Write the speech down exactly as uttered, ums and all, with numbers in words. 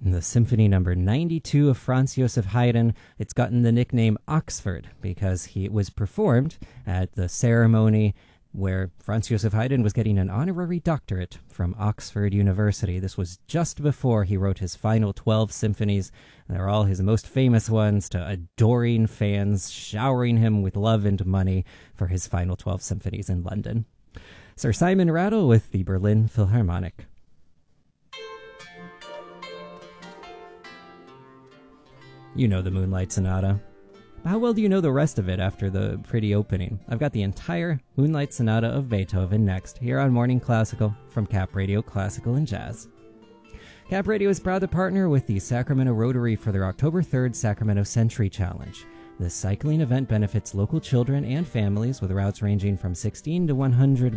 The Symphony Number ninety-two of Franz Joseph Haydn. It's gotten the nickname Oxford because he was performed at the ceremony where Franz Joseph Haydn was getting an honorary doctorate from Oxford University. This was just before he wrote his final twelve symphonies. They're all his most famous ones, to adoring fans showering him with love and money for his final twelve symphonies in London. Sir Simon Rattle with the Berlin Philharmonic. You know the Moonlight Sonata. How well do you know the rest of it after the pretty opening? I've got the entire Moonlight Sonata of Beethoven next, here on Morning Classical from Cap Radio Classical and Jazz. Cap Radio is proud to partner with the Sacramento Rotary for their October third Sacramento Century Challenge. This cycling event benefits local children and families with routes ranging from sixteen to one hundred